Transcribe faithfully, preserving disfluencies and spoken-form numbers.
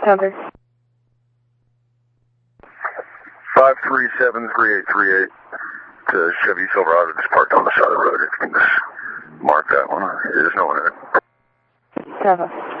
Cover. five three seven, three eight three eight to Chevy Silverado, just parked on the side of the road. If you can just mark that one. There's no one in it. Cover.